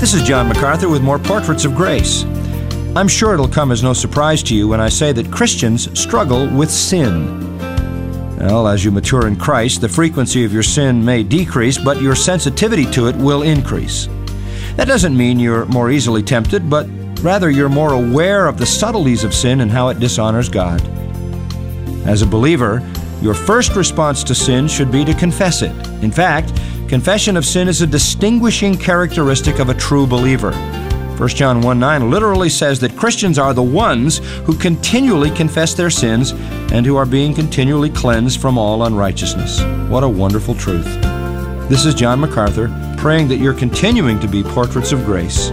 This is John MacArthur with more Portraits of Grace. I'm sure it'll come as no surprise to you when I say that Christians struggle with sin. Well, as you mature in Christ, the frequency of your sin may decrease, but your sensitivity to it will increase. That doesn't mean you're more easily tempted, but rather you're more aware of the subtleties of sin and how it dishonors God. As a believer, your first response to sin should be to confess it. In fact, confession of sin is a distinguishing characteristic of a true believer. 1 John 1:9 literally says that Christians are the ones who continually confess their sins and who are being continually cleansed from all unrighteousness. What a wonderful truth. This is John MacArthur, praying that you're continuing to be portraits of grace.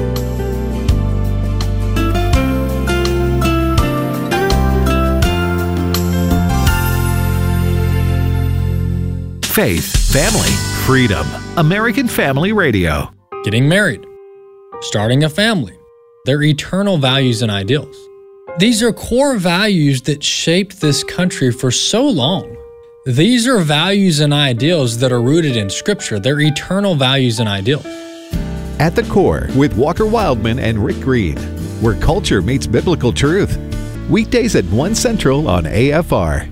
Faith, family, freedom. American Family Radio. Getting married. Starting a family. They're eternal values and ideals. These are core values that shaped this country for so long. These are values and ideals that are rooted in Scripture. They're eternal values and ideals. At the Core with Walker Wildman and Rick Green, where culture meets biblical truth. Weekdays at 1 Central on AFR.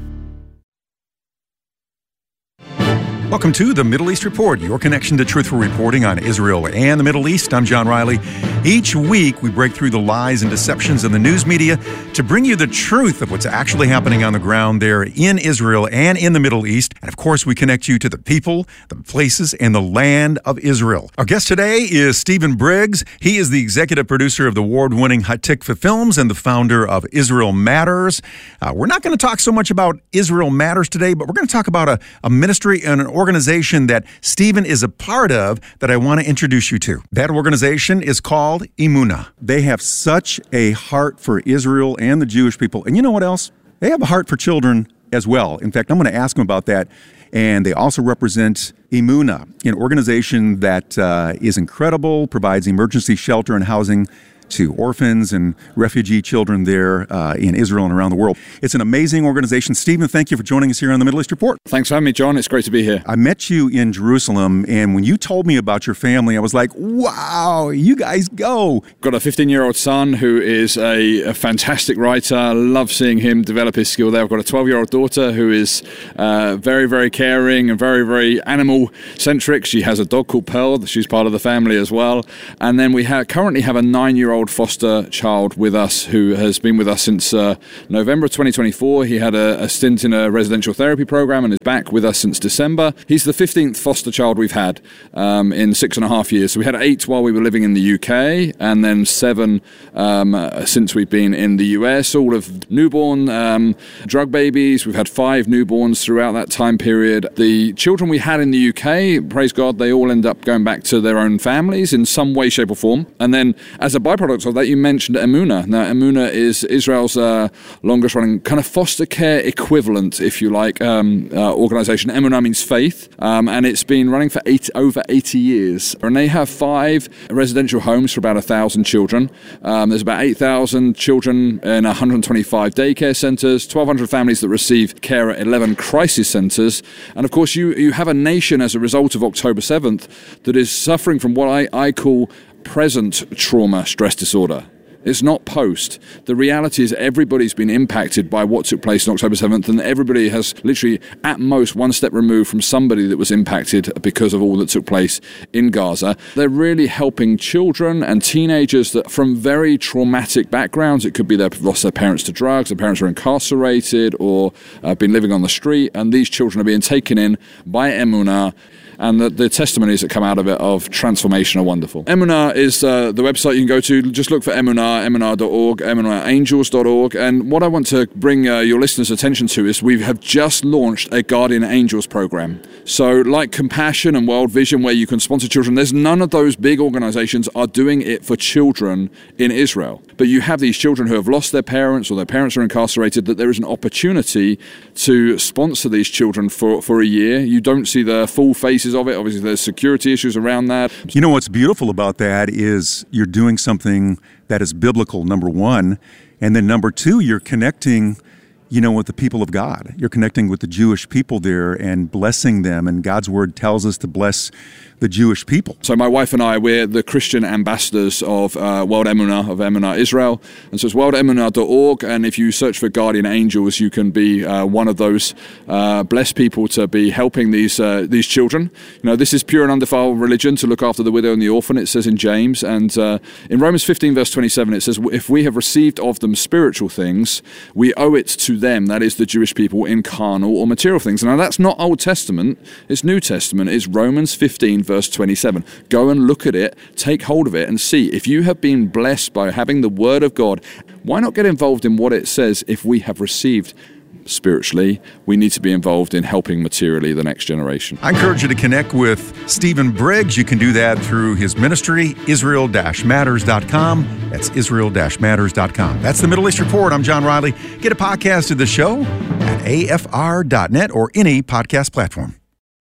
Welcome to the Middle East Report, your connection to truthful reporting on Israel and the Middle East. I'm John Riley. Each week, we break through the lies and deceptions of the news media to bring you the truth of what's actually happening on the ground there in Israel and in the Middle East. And of course, we connect you to the people, the places, and the land of Israel. Our guest today is Stephen Briggs. He is the executive producer of the award-winning Hatikva Films and the founder of Israel Matters. We're not going to talk so much about Israel Matters today, but we're going to talk about a ministry and an organization that Stephen is a part of that I want to introduce you to. That organization is called Emunah. They have such a heart for Israel and the Jewish people. And you know what else? They have a heart for children as well. In fact, I'm going to ask them about that. And they also represent Emunah, an organization that is incredible, provides emergency shelter and housing to orphans and refugee children there in Israel and around the world. It's an amazing organization. Stephen, thank you for joining us here on the Middle East Report. Thanks for having me, John. It's great to be here. I met you in Jerusalem, and when you told me about your family, I was like, wow, you guys go. Got a 15-year-old son who is a fantastic writer. I love seeing him develop his skill there. I've got a 12-year-old daughter who is very, very caring and very, very animal-centric. She has a dog called Pearl. She's part of the family as well. And then we currently have a 9-year-old foster child with us who has been with us since November 2024. He had a stint in a residential therapy program and is back with us since December. He's the 15th foster child we've had in 6.5 years. So we had 8 while we were living in the UK and then 7 since we've been in the US, all of newborn drug babies. We've had 5 newborns throughout that time period. The children we had in the UK, praise God, they all end up going back to their own families in some way, shape or form. And then as a byproduct of that, you mentioned Emunah. Now, Emunah is Israel's longest running kind of foster care equivalent, if you like, organization. Emunah means faith, and it's been running for over 80 years. And they have 5 residential homes for about 1,000 children. There's about 8,000 children in 125 daycare centers, 1,200 families that receive care at 11 crisis centers. And of course, you have a nation as a result of October 7th that is suffering from what I call present trauma stress disorder. It's not post. The reality is everybody's been impacted by what took place on October 7th, and everybody has literally at most one step removed from somebody that was impacted because of all that took place in Gaza. They're really helping children and teenagers that from very traumatic backgrounds. It could be they've lost their parents to drugs, their parents are incarcerated or been living on the street, and these children are being taken in by Emunah. And the testimonies that come out of it of transformation are wonderful. Emunah is the website you can go to. Just look for Emunah, emunah.org, emunahangels.org. And what I want to bring your listeners' attention to is we have just launched a Guardian Angels program. So like Compassion and World Vision, where you can sponsor children, there's none of those big organizations are doing it for children in Israel. But you have these children who have lost their parents or their parents are incarcerated, that there is an opportunity to sponsor these children for a year. You don't see the full faces of it. Obviously, there's security issues around that. You know what's beautiful about that is you're doing something that is biblical, number one, and then number two, you're connecting with the people of God. You're connecting with the Jewish people there and blessing them. And God's word tells us to bless the Jewish people. So my wife and I, we're the Christian ambassadors of World Emunah, of Emunah Israel. And so it's worldemunah.org. And if you search for Guardian Angels, you can be one of those blessed people to be helping these children. This is pure and undefiled religion, to look after the widow and the orphan, it says in James. And in Romans 15, verse 27, it says, if we have received of them spiritual things, we owe it to them, that is the Jewish people, in carnal or material things. Now that's not Old Testament, it's New Testament. It's Romans 15, verse 27. Go and look at it, take hold of it, and see if you have been blessed by having the Word of God. Why not get involved in what it says? If we have received spiritually, we need to be involved in helping materially the next generation. I encourage you to connect with Stephen Briggs. You can do that through his ministry, Israel-Matters.com. That's Israel-Matters.com. That's the Middle East Report. I'm John Riley. Get a podcast of the show at afr.net or any podcast platform.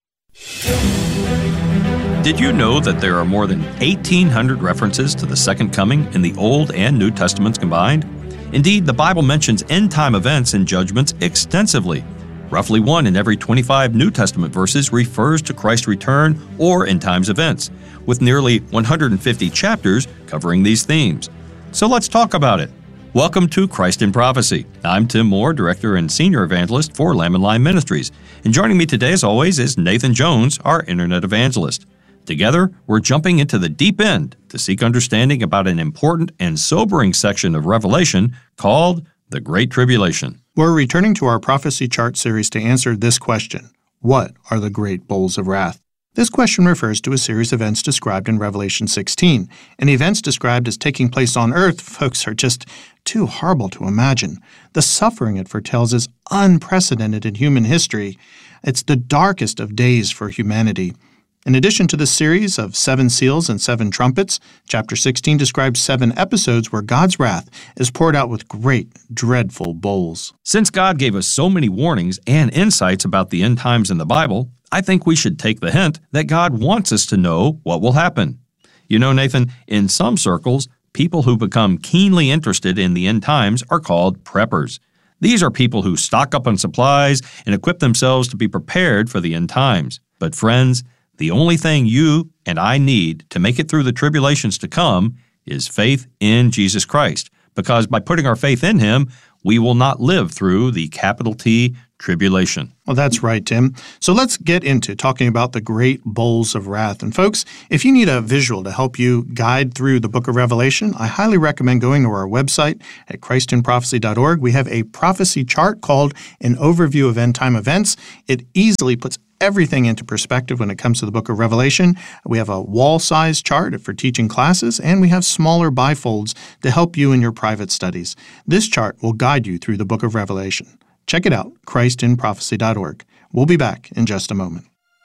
Did you know that there are more than 1,800 references to the Second Coming in the Old and New Testaments combined? Indeed, the Bible mentions end-time events and judgments extensively. Roughly 1 in every 25 New Testament verses refers to Christ's return or end-times events, with nearly 150 chapters covering these themes. So let's talk about it. Welcome to Christ in Prophecy. I'm Tim Moore, Director and Senior Evangelist for Lamb and Lion Ministries. And joining me today, as always, is Nathan Jones, our Internet Evangelist. Together, we're jumping into the deep end to seek understanding about an important and sobering section of Revelation called the Great Tribulation. We're returning to our prophecy chart series to answer this question: what are the great bowls of wrath? This question refers to a series of events described in Revelation 16. And events described as taking place on earth, folks, are just too horrible to imagine. The suffering it foretells is unprecedented in human history. It's the darkest of days for humanity. In addition to the series of 7 seals and 7 trumpets, chapter 16 describes 7 episodes where God's wrath is poured out with great, dreadful bowls. Since God gave us so many warnings and insights about the end times in the Bible, I think we should take the hint that God wants us to know what will happen. You know, Nathan, in some circles, people who become keenly interested in the end times are called preppers. These are people who stock up on supplies and equip themselves to be prepared for the end times. But friends, the only thing you and I need to make it through the tribulations to come is faith in Jesus Christ, because by putting our faith in Him, we will not live through the capital T tribulation. Well, that's right, Tim. So let's get into talking about the great bowls of wrath. And folks, if you need a visual to help you guide through the book of Revelation, I highly recommend going to our website at christinprophecy.org. We have a prophecy chart called An Overview of End Time Events. It easily puts everything into perspective when it comes to the book of Revelation. We have a wall-size chart for teaching classes, and we have smaller bifolds to help you in your private studies. This chart will guide you through the book of Revelation. Check it out, christinprophecy.org. We'll be back in just a moment.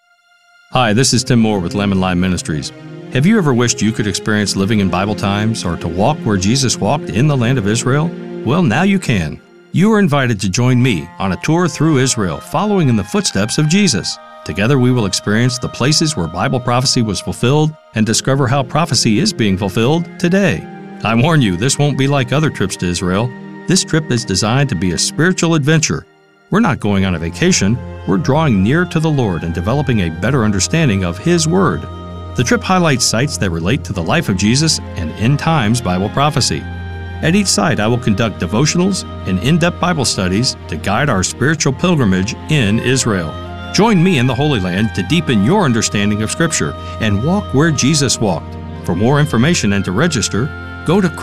Hi, this is Tim Moore with Lamb and Lion Ministries. Have you ever wished you could experience living in Bible times or to walk where Jesus walked in the land of Israel? Well, now you can. You are invited to join me on a tour through Israel, following in the footsteps of Jesus. Together we will experience the places where Bible prophecy was fulfilled and discover how prophecy is being fulfilled today. I warn you, this won't be like other trips to Israel. This trip is designed to be a spiritual adventure. We're not going on a vacation, we're drawing near to the Lord and developing a better understanding of His Word. The trip highlights sites that relate to the life of Jesus and end times Bible prophecy. At each site, I will conduct devotionals and in-depth Bible studies to guide our spiritual pilgrimage in Israel. Join me in the Holy Land to deepen your understanding of Scripture and walk where Jesus walked. For more information and to register, go to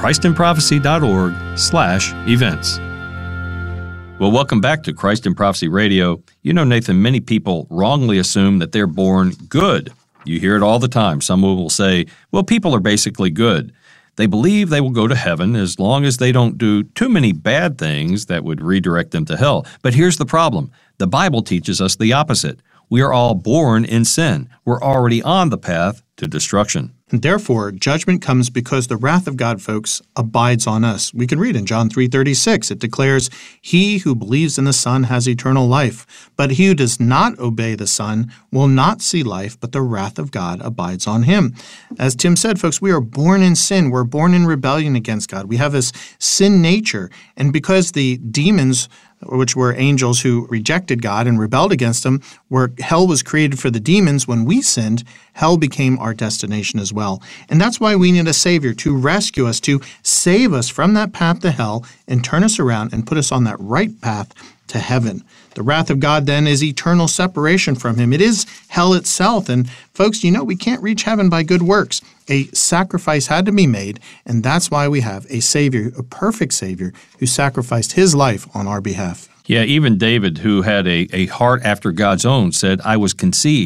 christinprophecy.org/events. Well, welcome back to Christ in Prophecy Radio. You know, Nathan, many people wrongly assume that they're born good. You hear it all the time. Someone will say, well, people are basically good. They believe they will go to heaven as long as they don't do too many bad things that would redirect them to hell. But here's the problem. The Bible teaches us the opposite. We are all born in sin. We're already on the path to destruction. And therefore, judgment comes because the wrath of God, folks, abides on us. We can read in John 3:36, it declares, "He who believes in the Son has eternal life, but he who does not obey the Son will not see life, but the wrath of God abides on him." As Tim said, folks, we are born in sin. We're born in rebellion against God. We have this sin nature, and because the demons, which were angels who rejected God and rebelled against him, where hell was created for the demons, when we sinned, hell became our destination as well. And that's why we need a Savior to rescue us, to save us from that path to hell and turn us around and put us on that right path to heaven. The wrath of God then is eternal separation from him. It is hell itself. And folks, we can't reach heaven by good works. A sacrifice had to be made, and that's why we have a Savior, a perfect Savior, who sacrificed his life on our behalf. Yeah, even David, who had a heart after God's own, said, I was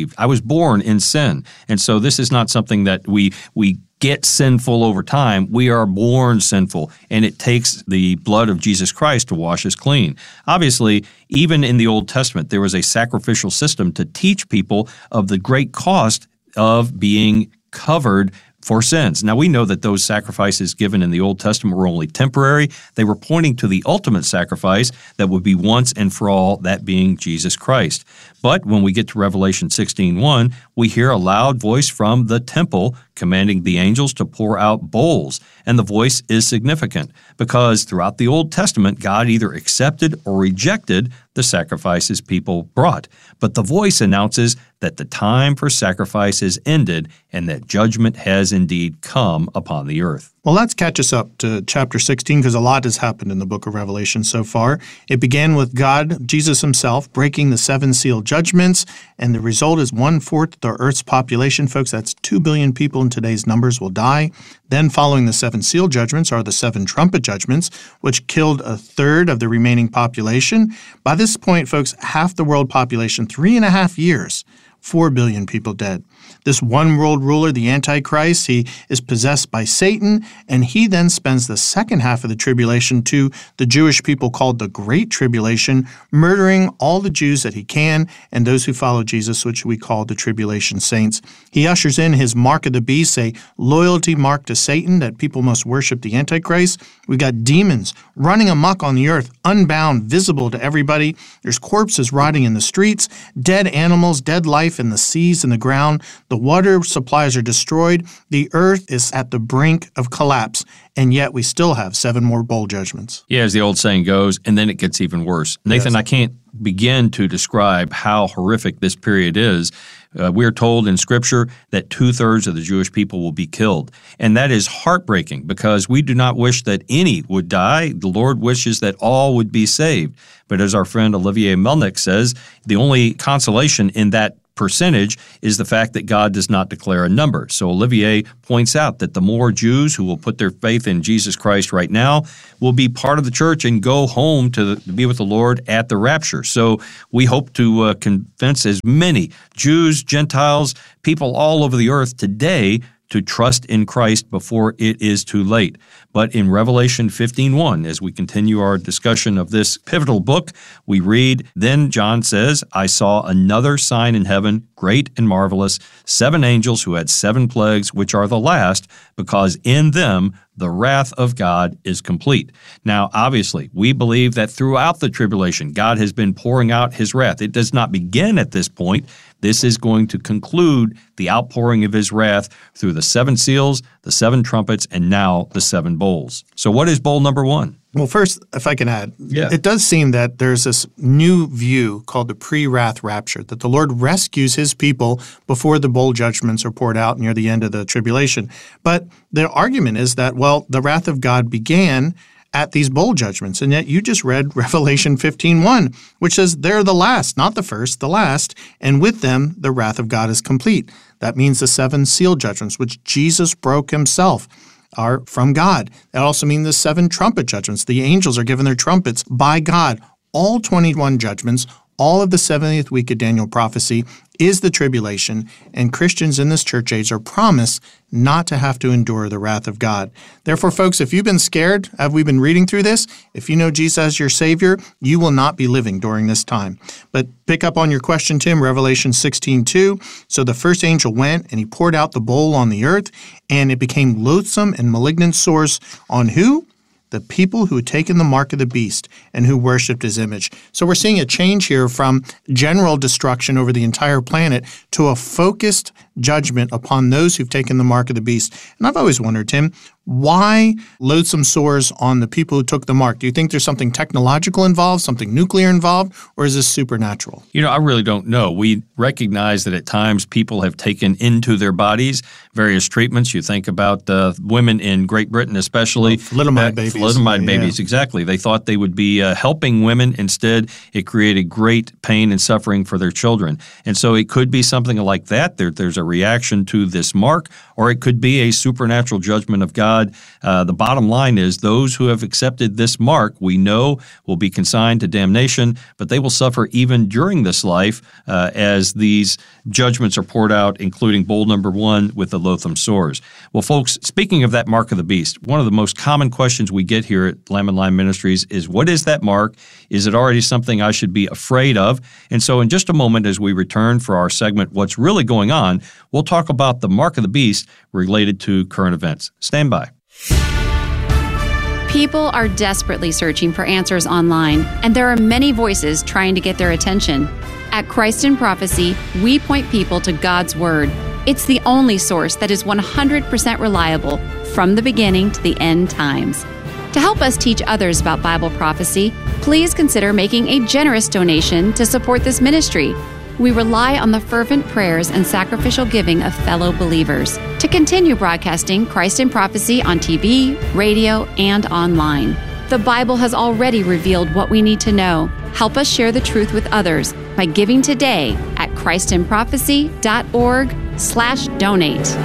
born in sin. And so this is not something that we get sinful over time. We are born sinful, and it takes the blood of Jesus Christ to wash us clean. Obviously, even in the Old Testament, there was a sacrificial system to teach people of the great cost of being covered for sins. Now, we know that those sacrifices given in the Old Testament were only temporary. They were pointing to the ultimate sacrifice that would be once and for all, that being Jesus Christ. But when we get to Revelation 16:1, we hear a loud voice from the temple commanding the angels to pour out bowls. And the voice is significant because throughout the Old Testament, God either accepted or rejected the sacrifices people brought. But the voice announces that the time for sacrifices ended and that judgment has indeed come upon the earth. Well, let's catch us up to chapter 16 because a lot has happened in the book of Revelation so far. It began with God, Jesus himself, breaking the 7 seal judgments, and the result is 1/4 of the earth's population. Folks, that's 2 billion people in today's numbers will die. Then following the 7 seal judgments are the 7 trumpet judgments, which killed 1/3 of the remaining population. By this point, folks, half the world population, 3.5 years, 4 billion people dead. This one world ruler, the Antichrist, he is possessed by Satan, and he then spends the second half of the tribulation to the Jewish people called the Great Tribulation, murdering all the Jews that he can and those who follow Jesus, which we call the tribulation saints. He ushers in his mark of the beast, a loyalty mark to Satan that people must worship the Antichrist. We've got demons running amok on the earth, unbound, visible to everybody. There's corpses rotting in the streets, dead animals, dead life in the seas and the ground. The water supplies are destroyed. The earth is at the brink of collapse, and yet we still have 7 more bowl judgments. Yeah, as the old saying goes, and then it gets even worse. Nathan, yes. I can't begin to describe how horrific this period is. We're told in Scripture that 2/3 of the Jewish people will be killed. And that is heartbreaking because we do not wish that any would die. The Lord wishes that all would be saved. But as our friend Olivier Melnick says, the only consolation in that percentage is the fact that God does not declare a number. So Olivier points out that the more Jews who will put their faith in Jesus Christ right now will be part of the church and go home to be with the Lord at the rapture. So we hope to convince as many Jews, Gentiles, people all over the earth today to trust in Christ before it is too late. But in Revelation 15:1, as we continue our discussion of this pivotal book, we read, "Then John says, I saw another sign in heaven, great and marvelous, 7 angels who had 7 plagues, which are the last, because in them the wrath of God is complete." Now, obviously, we believe that throughout the tribulation, God has been pouring out his wrath. It does not begin at this point. This is going to conclude the outpouring of his wrath through the 7 seals, the 7 trumpets, and now the 7 bowls. So what is bowl number 1? Well, first, if I can add, It does seem that there's this new view called the pre-wrath rapture, that the Lord rescues his people before the bowl judgments are poured out near the end of the tribulation. But the argument is that, well, the wrath of God began at these bowl judgments. And yet you just read Revelation 15:1, which says they're the last, not the first, the last, and with them the wrath of God is complete. That means the 7 seal judgments, which Jesus broke himself, are from God. That also means the 7 trumpet judgments. The angels are given their trumpets by God. All 21 judgments, all of the 70th week of Daniel prophecy is the tribulation, and Christians in this church age are promised not to have to endure the wrath of God. Therefore, folks, if you've been scared, as we've been reading through this, if you know Jesus as your Savior, you will not be living during this time. But pick up on your question, Tim, Revelation 16:2. So the first angel went, and he poured out the bowl on the earth, and it became loathsome and malignant sores on who? The people who had taken the mark of the beast and who worshipped his image. So we're seeing a change here from general destruction over the entire planet to a focused judgment upon those who've taken the mark of the beast. And I've always wondered, Tim, why loathsome sores on the people who took the mark? Do you think there's something technological involved, something nuclear involved, or is this supernatural? I really don't know. We recognize that at times people have taken into their bodies various treatments. You think about women in Great Britain especially. Thalidomide babies. Thalidomide babies, exactly. They thought they would be helping women. Instead, it created great pain and suffering for their children. And so it could be something like that. There's a reaction to this mark, or it could be a supernatural judgment of God. The bottom line is those who have accepted this mark, we know, will be consigned to damnation, but they will suffer even during this life as these judgments are poured out, including bowl number 1 with the loathsome sores. Well, folks, speaking of that mark of the beast, one of the most common questions we get here at Lamb and Lion Ministries is, what is that mark? Is it already something I should be afraid of? And so in just a moment, as we return for our segment, What's Really Going On, we'll talk about the mark of the beast related to current events. Stand by. People are desperately searching for answers online, and there are many voices trying to get their attention. At Christ in Prophecy, we point people to God's Word. It's the only source that is 100% reliable from the beginning to the end times. To help us teach others about Bible prophecy, please consider making a generous donation to support this ministry. We rely on the fervent prayers and sacrificial giving of fellow believers to continue broadcasting Christ in Prophecy on TV, radio, and online. The Bible has already revealed what we need to know. Help us share the truth with others by giving today at christinprophecy.org/donate.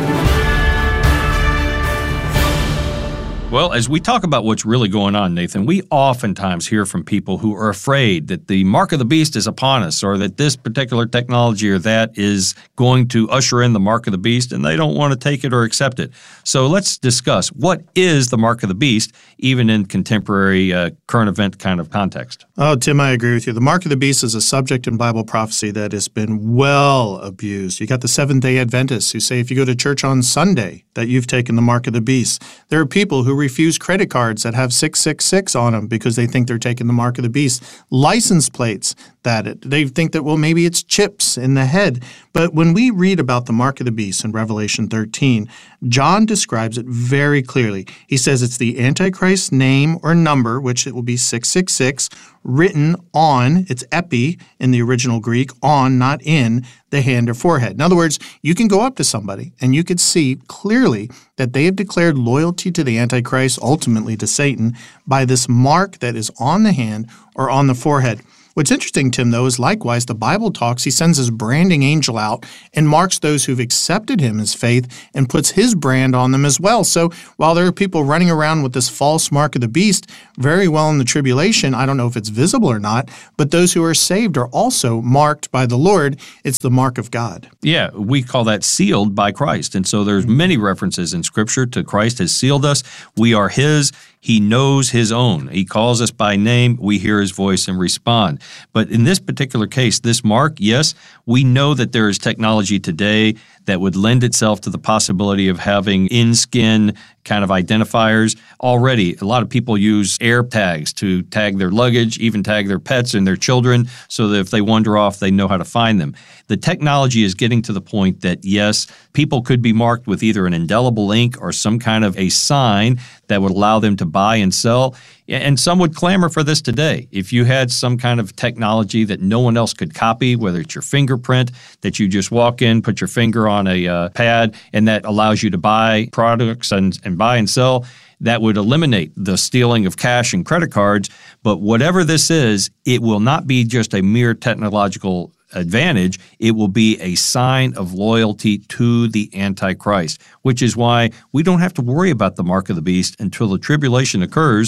Well, as we talk about what's really going on, Nathan, we oftentimes hear from people who are afraid that the mark of the beast is upon us, or that this particular technology or that is going to usher in the mark of the beast, and they don't want to take it or accept it. So let's discuss, what is the mark of the beast, even in contemporary current event kind of context? Oh, Tim, I agree with you. The mark of the beast is a subject in Bible prophecy that has been well abused. You got the Seventh-day Adventists who say if you go to church on Sunday that you've taken the mark of the beast. There are people who refuse credit cards that have 666 on them because they think they're taking the mark of the beast. License plates that they think that, well, maybe it's chips in the head. But when we read about the mark of the beast in Revelation 13, John describes it very clearly. He says it's the Antichrist's name or number, which it will be 666, written on, it's epi in the original Greek, on, not in, the hand or forehead. In other words, you can go up to somebody and you could see clearly that they have declared loyalty to the Antichrist, ultimately to Satan, by this mark that is on the hand or on the forehead. What's interesting, Tim, though, is likewise the Bible talks, he sends his branding angel out and marks those who've accepted him as faith and puts his brand on them as well. So while there are people running around with this false mark of the beast, very well in the tribulation, I don't know if it's visible or not, but those who are saved are also marked by the Lord. It's the mark of God. Yeah, we call that sealed by Christ. And so there's many references in Scripture to Christ has sealed us. We are His. He knows His own. He calls us by name. We hear His voice and respond. But in this particular case, this mark, yes, we know that there is technology today that would lend itself to the possibility of having in-skin kind of identifiers. Already, a lot of people use air tags to tag their luggage, even tag their pets and their children, so that if they wander off, they know how to find them. The technology is getting to the point that, yes, people could be marked with either an indelible ink or some kind of a sign that would allow them to buy and sell. And some would clamor for this today. If you had some kind of technology that no one else could copy, whether it's your fingerprint, that you just walk in, put your finger on a pad, and that allows you to buy products and buy and sell, that would eliminate the stealing of cash and credit cards. But whatever this is, it will not be just a mere technological advantage. It will be a sign of loyalty to the Antichrist, which is why we don't have to worry about the mark of the beast until the tribulation occurs.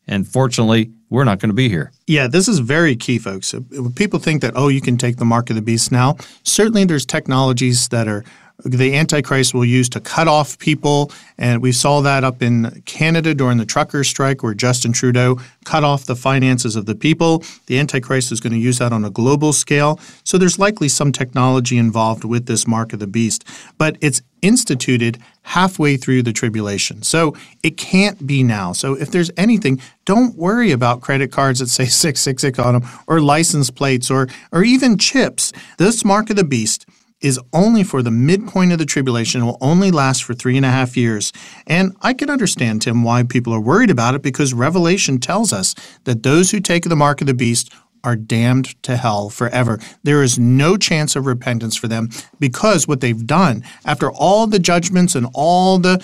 And fortunately, we're not going to be here. Yeah, this is very key, folks. When people think that, you can take the mark of the beast now, certainly there's technologies that the Antichrist will use to cut off people, and we saw that up in Canada during the trucker strike where Justin Trudeau cut off the finances of the people. The Antichrist is going to use that on a global scale, so there's likely some technology involved with this mark of the beast, but it's instituted halfway through the tribulation, so it can't be now. So if there's anything, don't worry about credit cards that say 666 on them, or license plates, or even chips. This mark of the beast is only for the midpoint of the tribulation. It will only last for 3.5 years. And I can understand, Tim, why people are worried about it, because Revelation tells us that those who take the mark of the beast are damned to hell forever. There is no chance of repentance for them, because what they've done, after all the judgments and all the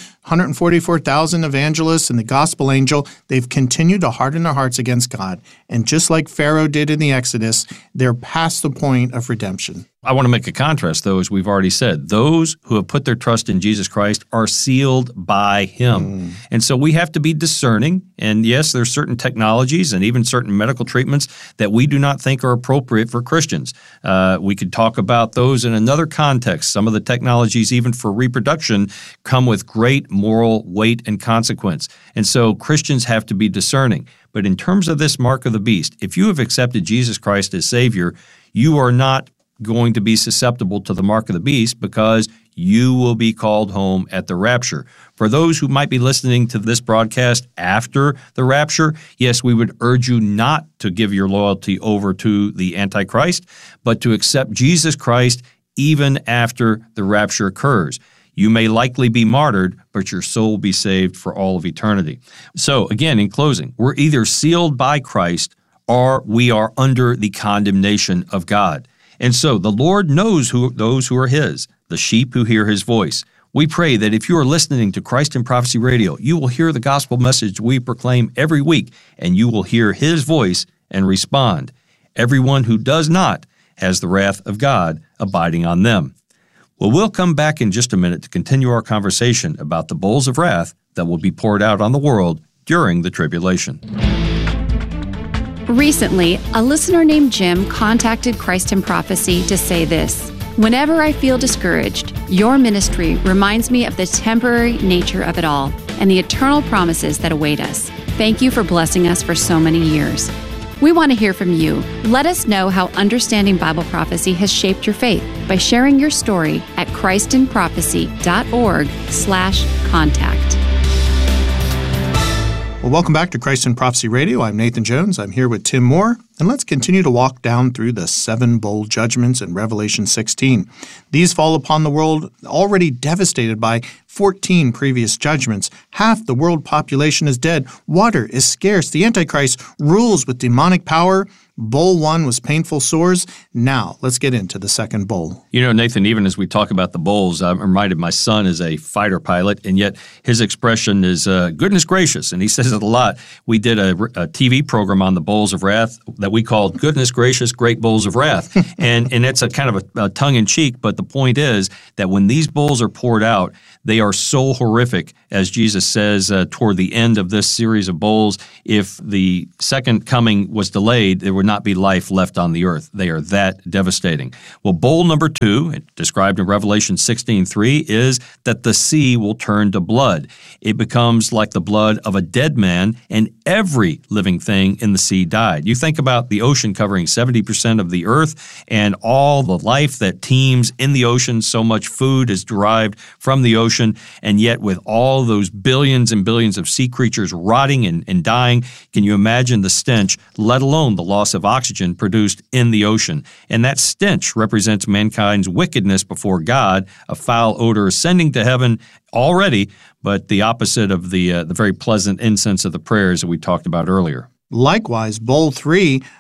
144,000 evangelists and the gospel angel, they've continued to harden their hearts against God. And just like Pharaoh did in the Exodus, they're past the point of redemption. I want to make a contrast, though, as we've already said. Those who have put their trust in Jesus Christ are sealed by Him. And so we have to be discerning. And yes, there's certain technologies and even certain medical treatments that we do not think are appropriate for Christians. We could talk about those in another context. Some of the technologies, even for reproduction, come with great moral weight and consequence. And so Christians have to be discerning. But in terms of this mark of the beast, if you have accepted Jesus Christ as Savior, you are not going to be susceptible to the mark of the beast, because you will be called home at the rapture. For those who might be listening to this broadcast after the rapture, yes, we would urge you not to give your loyalty over to the Antichrist, but to accept Jesus Christ even after the rapture occurs. You may likely be martyred, but your soul will be saved for all of eternity. So again, in closing, we're either sealed by Christ or we are under the condemnation of God. And so the Lord knows those who are His, the sheep who hear His voice. We pray that if you are listening to Christ in Prophecy Radio, you will hear the gospel message we proclaim every week, and you will hear His voice and respond. Everyone who does not has the wrath of God abiding on them. Well, we'll come back in just a minute to continue our conversation about the bowls of wrath that will be poured out on the world during the tribulation. Recently, a listener named Jim contacted Christ in Prophecy to say this: "Whenever I feel discouraged, your ministry reminds me of the temporary nature of it all and the eternal promises that await us. Thank you for blessing us for so many years." We want to hear from you. Let us know how understanding Bible prophecy has shaped your faith by sharing your story at christinprophecy.org/contact. Well, welcome back to Christ in Prophecy Radio. I'm Nathan Jones. I'm here with Tim Moore, and let's continue to walk down through the 7 bowl judgments in Revelation 16. These fall upon the world already devastated by 14 previous judgments. Half the world population is dead. Water is scarce. The Antichrist rules with demonic power. Bowl 1 was painful sores. Now, let's get into the second bowl. You know, Nathan, even as we talk about the bowls, I'm reminded my son is a fighter pilot, and yet his expression is goodness gracious, and he says it a lot. We did a TV program on the bowls of wrath that we called Goodness Gracious, Great Bowls of Wrath. and it's a kind of a tongue-in-cheek, but the point is that when these bowls are poured out, they are so horrific, as Jesus says toward the end of this series of bowls. If the second coming was delayed, there would not be life left on the earth. They are that devastating. Well, bowl number 2, described in Revelation 16:3, is that the sea will turn to blood. It becomes like the blood of a dead man, and every living thing in the sea died. You think about the ocean covering 70% of the earth and all the life that teems in the ocean. So much food is derived from the ocean, and yet with all those billions and billions of sea creatures rotting and dying, can you imagine the stench, let alone the loss of oxygen produced in the ocean? And that stench represents mankind's wickedness before God, a foul odor ascending to heaven already, but the opposite of the very pleasant incense of the prayers that we talked about earlier. Likewise, bowl 3,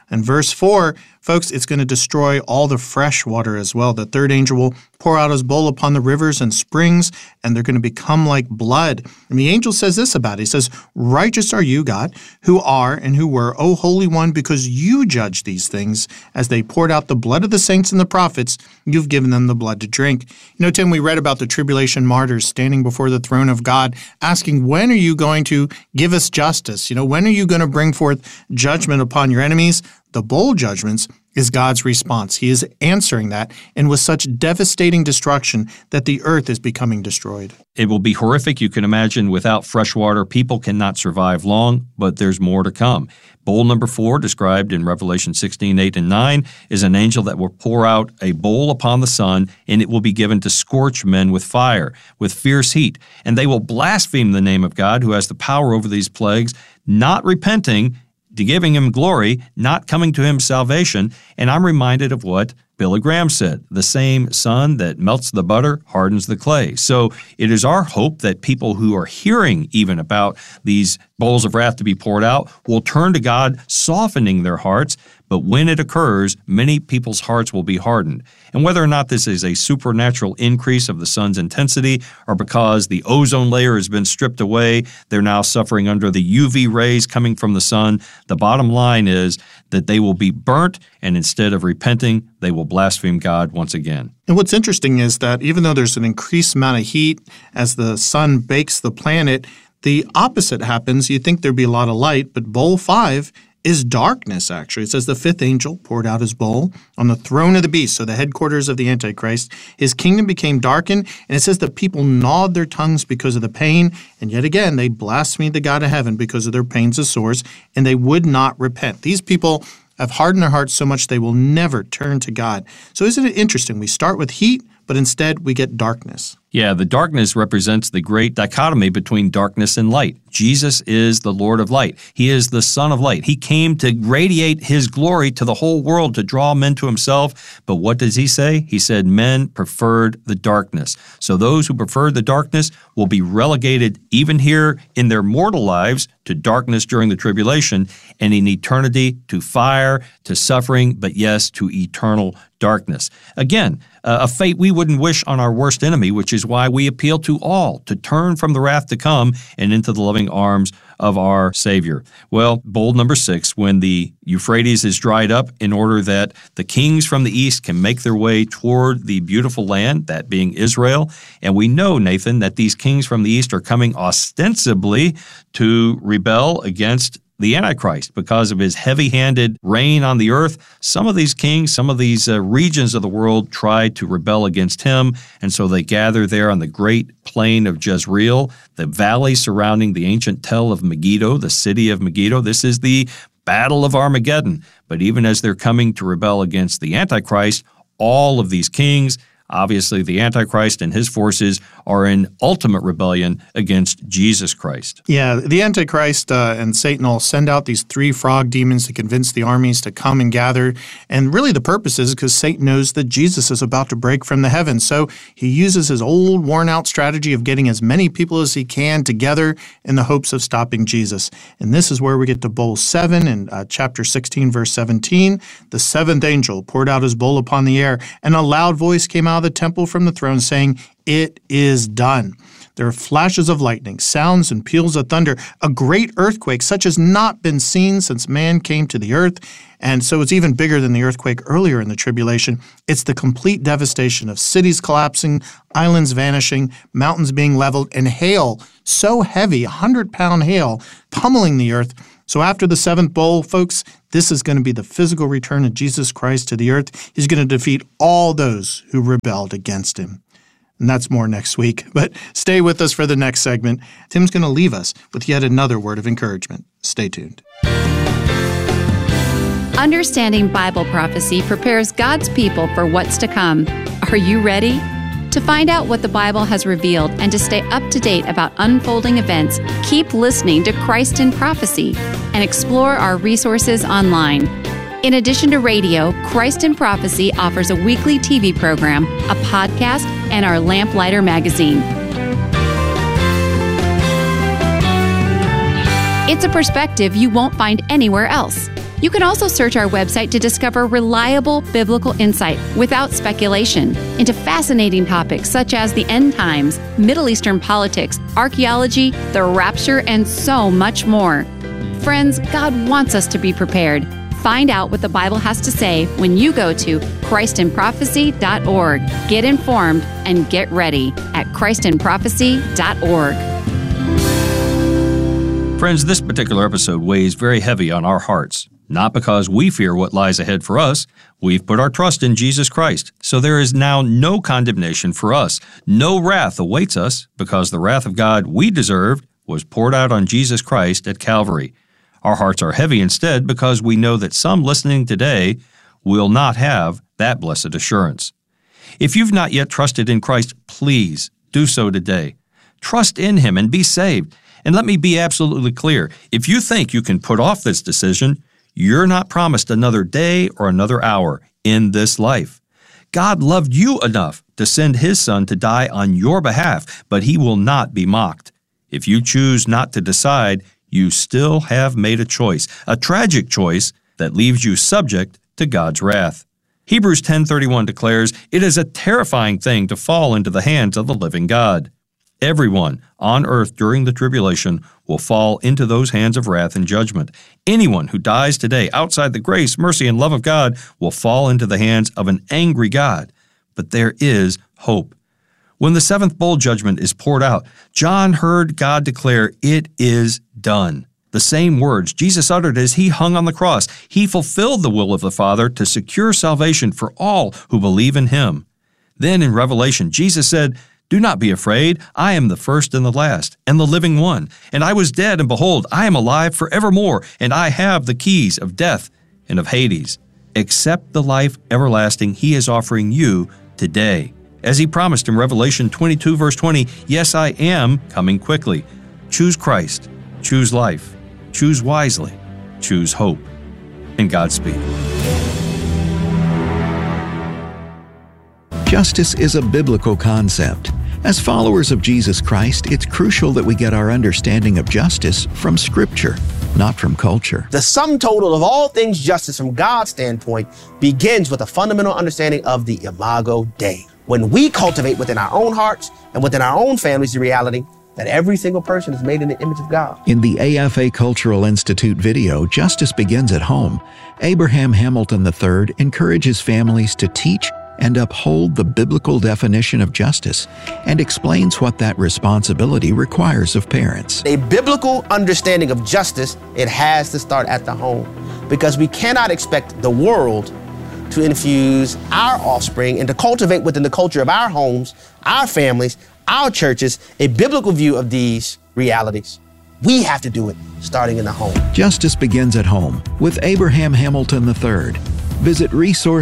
And verse 4, folks, it's going to destroy all the fresh water as well. The third angel will pour out his bowl upon the rivers and springs, and they're going to become like blood. And the angel says this about it. He says, righteous are you, God, who are and who were, O Holy One, because you judge these things. As they poured out the blood of the saints and the prophets, you've given them the blood to drink. You know, Tim, we read about the tribulation martyrs standing before the throne of God, asking, when are you going to give us justice? You know, when are you going to bring forth judgment upon your enemies? The bowl judgments is God's response. He is answering that, and with such devastating destruction that the earth is becoming destroyed. It will be horrific. You can imagine without fresh water, people cannot survive long, but there's more to come. Bowl number 4, described in Revelation 16:8 and 9, is an angel that will pour out a bowl upon the sun, and it will be given to scorch men with fire, with fierce heat. And they will blaspheme the name of God, who has the power over these plagues, not repenting, to giving him glory, not coming to him salvation. And I'm reminded of what Billy Graham said, the same sun that melts the butter hardens the clay. So it is our hope that people who are hearing even about these bowls of wrath to be poured out will turn to God, softening their hearts. But when it occurs, many people's hearts will be hardened. And whether or not this is a supernatural increase of the sun's intensity or because the ozone layer has been stripped away, they're now suffering under the UV rays coming from the sun, the bottom line is that they will be burnt, and instead of repenting, they will blaspheme God once again. And what's interesting is that even though there's an increased amount of heat as the sun bakes the planet, the opposite happens. You'd think there'd be a lot of light, but bowl 5 is darkness, actually. It says the fifth angel poured out his bowl on the throne of the beast, so the headquarters of the Antichrist. His kingdom became darkened, and it says that people gnawed their tongues because of the pain, and yet again, they blasphemed the God of heaven because of their pains of sores, and they would not repent. These people have hardened their hearts so much they will never turn to God. So isn't it interesting? We start with heat, but instead we get darkness. Yeah, the darkness represents the great dichotomy between darkness and light. Jesus is the Lord of light. He is the Son of light. He came to radiate his glory to the whole world, to draw men to himself. But what does he say? He said men preferred the darkness. So those who preferred the darkness will be relegated even here in their mortal lives to darkness during the tribulation, and in eternity to fire, to suffering, but yes, to eternal darkness. Again, a fate we wouldn't wish on our worst enemy, which is why we appeal to all to turn from the wrath to come and into the loving arms of our Savior. Well, bowl number 6, when the Euphrates is dried up in order that the kings from the east can make their way toward the beautiful land, that being Israel. And we know, Nathan, that these kings from the east are coming ostensibly to rebel against the Antichrist because of his heavy-handed reign on the earth. Some of these kings, some of these regions of the world tried to rebel against him, and so they gather there on the great plain of Jezreel, the valley surrounding the ancient tell of Megiddo, the city of Megiddo. This is the Battle of Armageddon. But even as they're coming to rebel against the Antichrist, all of these kings, obviously the Antichrist and his forces, are in ultimate rebellion against Jesus Christ. Yeah, the Antichrist and Satan will send out these 3 frog demons to convince the armies to come and gather. And really the purpose is because Satan knows that Jesus is about to break from the heavens. So he uses his old worn-out strategy of getting as many people as he can together in the hopes of stopping Jesus. And this is where we get to bowl 7 in chapter 16, verse 17. The 7th angel poured out his bowl upon the air, and a loud voice came out of the temple from the throne saying, "It is done." There are flashes of lightning, sounds and peals of thunder, a great earthquake such as not been seen since man came to the earth. And so it's even bigger than the earthquake earlier in the tribulation. It's the complete devastation of cities collapsing, islands vanishing, mountains being leveled, and hail so heavy, 100-pound hail, pummeling the earth. So after the 7th bowl, folks, this is going to be the physical return of Jesus Christ to the earth. He's going to defeat all those who rebelled against him. And that's more next week. But stay with us for the next segment. Tim's going to leave us with yet another word of encouragement. Stay tuned. Understanding Bible prophecy prepares God's people for what's to come. Are you ready? To find out what the Bible has revealed and to stay up to date about unfolding events, keep listening to Christ in Prophecy and explore our resources online. In addition to radio, Christ in Prophecy offers a weekly TV program, a podcast, and our Lamplighter magazine. It's a perspective you won't find anywhere else. You can also search our website to discover reliable biblical insight without speculation into fascinating topics such as the end times, Middle Eastern politics, archaeology, the rapture, and so much more. Friends, God wants us to be prepared. Find out what the Bible has to say when you go to ChristinProphecy.org. Get informed and get ready at ChristinProphecy.org. Friends, this particular episode weighs very heavy on our hearts. Not because we fear what lies ahead for us. We've put our trust in Jesus Christ. So there is now no condemnation for us. No wrath awaits us because the wrath of God we deserved was poured out on Jesus Christ at Calvary. Our hearts are heavy instead because we know that some listening today will not have that blessed assurance. If you've not yet trusted in Christ, please do so today. Trust in Him and be saved. And let me be absolutely clear. If you think you can put off this decision, you're not promised another day or another hour in this life. God loved you enough to send His Son to die on your behalf, but He will not be mocked. If you choose not to decide, you still have made a choice, a tragic choice that leaves you subject to God's wrath. Hebrews 10:31 declares, "It is a terrifying thing to fall into the hands of the living God." Everyone on earth during the tribulation will fall into those hands of wrath and judgment. Anyone who dies today outside the grace, mercy, and love of God will fall into the hands of an angry God. But there is hope. When the seventh bowl judgment is poured out, John heard God declare, "It is done." The same words Jesus uttered as He hung on the cross. He fulfilled the will of the Father to secure salvation for all who believe in Him. Then in Revelation, Jesus said, "Do not be afraid. I am the first and the last, and the living one. And I was dead, and behold, I am alive forevermore, and I have the keys of death and of Hades." Accept the life everlasting He is offering you today. As He promised in Revelation 22, verse 20, "Yes, I am coming quickly." Choose Christ. Choose life. Choose wisely. Choose hope. And Godspeed. Justice is a biblical concept. As followers of Jesus Christ, it's crucial that we get our understanding of justice from Scripture, not from culture. The sum total of all things justice from God's standpoint begins with a fundamental understanding of the Imago Dei. When we cultivate within our own hearts and within our own families the reality that every single person is made in the image of God. In the AFA Cultural Institute video, Justice Begins at Home, Abraham Hamilton III encourages families to teach and uphold the biblical definition of justice and explains what that responsibility requires of parents. A biblical understanding of justice, it has to start at the home, because we cannot expect the world to infuse our offspring and to cultivate within the culture of our homes, our families, our churches, a biblical view of these realities. We have to do it starting in the home. Justice Begins at Home with Abraham Hamilton III. Visit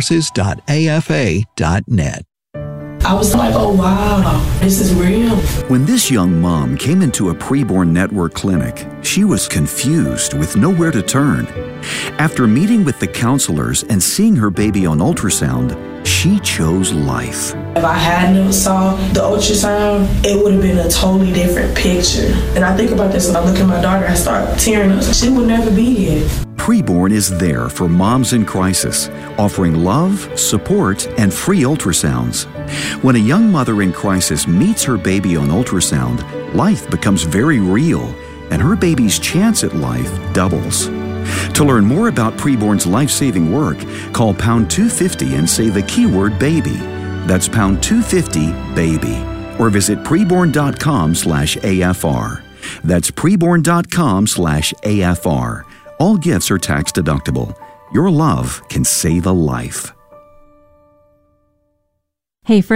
resources.afa.net. I was like, oh wow, this is real. When this young mom came into a preborn network clinic, she was confused with nowhere to turn. After meeting with the counselors and seeing her baby on ultrasound, she chose life. If I had never saw the ultrasound, it would have been a totally different picture. And I think about this when I look at my daughter, I start tearing up. She would never be here. Preborn is there for moms in crisis, offering love, support, and free ultrasounds. When a young mother in crisis meets her baby on ultrasound, life becomes very real, and her baby's chance at life doubles. To learn more about Preborn's life-saving work, call pound 250 and say the keyword baby. That's pound 250 baby. Or visit preborn.com/AFR. That's preborn.com/AFR. All gifts are tax deductible. Your love can save a life. Hey, friends.